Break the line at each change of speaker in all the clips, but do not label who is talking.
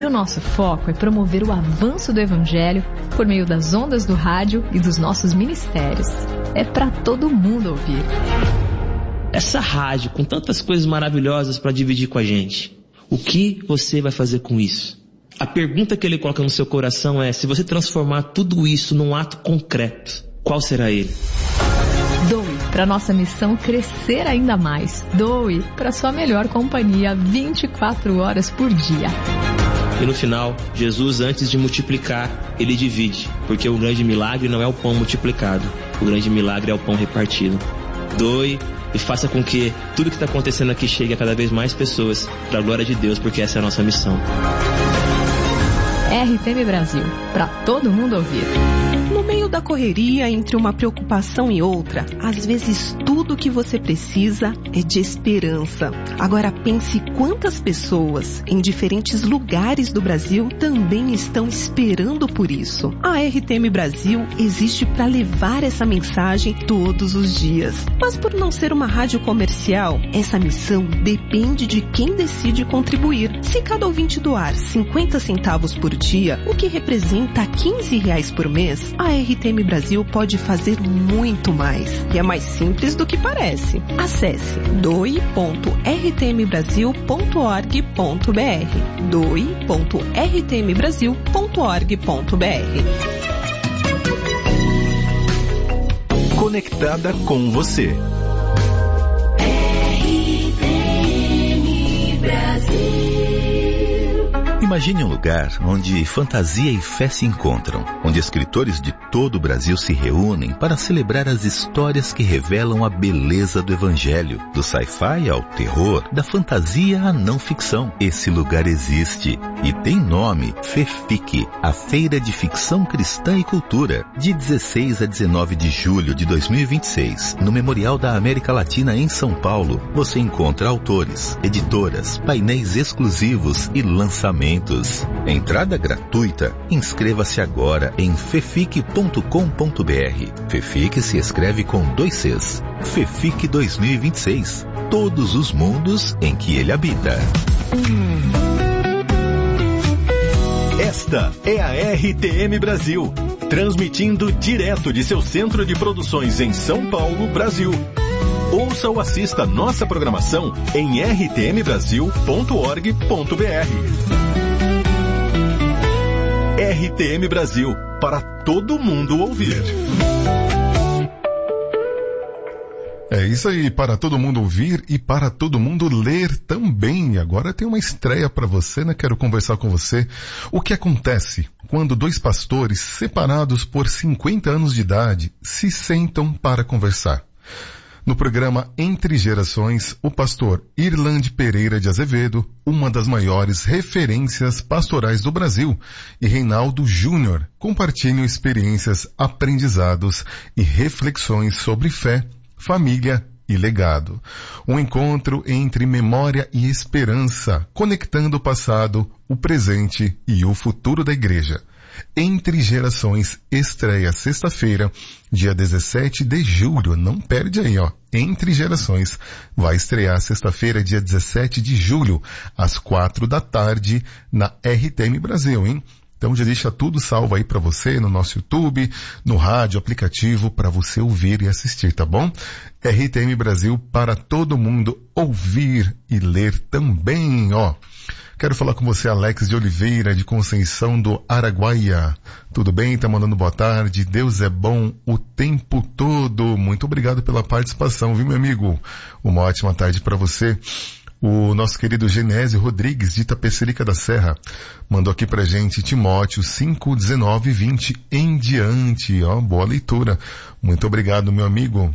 O nosso foco é promover o avanço do Evangelho por meio das ondas do rádio e dos nossos ministérios. É para todo mundo ouvir.
Essa rádio com tantas coisas maravilhosas para dividir com a gente, o que você vai fazer com isso? A pergunta que ele coloca no seu coração é: se você transformar tudo isso num ato concreto, qual será ele?
Doe para nossa missão crescer ainda mais. Doe para sua melhor companhia 24 horas por dia.
E no final, Jesus, antes de multiplicar, ele divide, porque o grande milagre não é o pão multiplicado, o grande milagre é o pão repartido. Doe e faça com que tudo que está acontecendo aqui chegue a cada vez mais pessoas, para a glória de Deus, porque essa é a nossa missão.
RTM Brasil, para todo mundo ouvir.
No meio da correria, entre uma preocupação e outra, às vezes tudo que você precisa é de esperança. Agora pense quantas pessoas em diferentes lugares do Brasil também estão esperando por isso. A RTM Brasil existe para levar essa mensagem todos os dias. Mas por não ser uma rádio comercial, essa missão depende de quem decide contribuir. Se cada ouvinte doar 50 centavos por dia, o que representa R$15 por mês, a RTM Brasil pode fazer muito mais. E é mais simples do que parece. Acesse doe.rtmbrasil.org.br doe.rtmbrasil.org.br
Conectada com você.
RTM Brasil.
Imagine um lugar onde fantasia e fé se encontram, onde escritores de todo o Brasil se reúnem para celebrar as histórias que revelam a beleza do Evangelho, do sci-fi ao terror, da fantasia à não ficção. Esse lugar existe e tem nome: FEFIC, a Feira de Ficção Cristã e Cultura, de 16 a 19 de julho de 2026, no Memorial da América Latina em São Paulo. Você encontra autores, editoras, painéis exclusivos e lançamentos. Entrada gratuita. Inscreva-se agora em fefic.com.br. FEFIC se escreve com 2 Cs. FEFIC 2026. Todos os mundos em que ele habita.
Esta é a RTM Brasil, transmitindo direto de seu centro de produções em São Paulo, Brasil. Ouça ou assista nossa programação em rtmbrasil.org.br. RTM Brasil, para todo mundo ouvir.
É isso aí, para todo mundo ouvir e para todo mundo ler também. Agora tem uma estreia para você, né? Quero conversar com você. O que acontece quando 2 pastores separados por 50 anos de idade se sentam para conversar? No programa Entre Gerações, o pastor Irlande Pereira de Azevedo, uma das maiores referências pastorais do Brasil, e Reinaldo Júnior compartilham experiências, aprendizados e reflexões sobre fé, família e legado. Um encontro entre memória e esperança, conectando o passado, o presente e o futuro da igreja. Entre Gerações estreia sexta-feira, dia 17 de julho. Não perde aí, ó. Entre Gerações vai estrear sexta-feira, dia 17 de julho, às 4 da tarde, na RTM Brasil, hein? Então já deixa tudo salvo aí para você no nosso YouTube, no rádio, aplicativo, para você ouvir e assistir, tá bom? RTM Brasil, para todo mundo ouvir e ler também, ó. Quero falar com você, Alex de Oliveira, de Conceição do Araguaia. Tudo bem? Tá mandando boa tarde. Deus é bom o tempo todo. Muito obrigado pela participação, viu, meu amigo? Uma ótima tarde para você. O nosso querido Genésio Rodrigues, de Itapecerica da Serra, mandou aqui pra gente Timóteo 5, 19 e 20 em diante. Ó, boa leitura. Muito obrigado, meu amigo.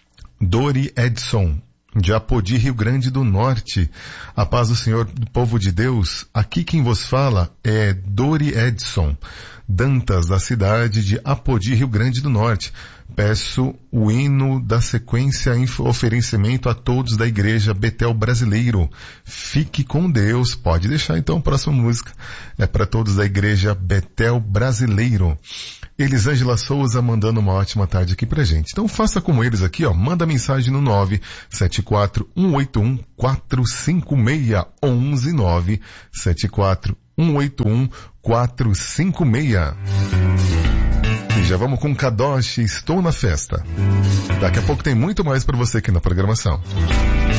Dori Edson, de Apodi, Rio Grande do Norte. A paz do Senhor, do povo de Deus. Aqui quem vos fala é Dori Edson Dantas, da cidade de Apodi, Rio Grande do Norte. Peço o hino da sequência em oferecimento a todos da Igreja Betel Brasileiro. Fique com Deus. Pode deixar então a próxima música. É para todos da Igreja Betel Brasileiro. Elisângela Souza mandando uma ótima tarde aqui pra gente. Então faça como eles aqui, ó. Manda mensagem no 974-181-456. 11-974 181-456. E já vamos com Kadosh, Estou na Festa. Daqui a pouco tem muito mais para você aqui na programação.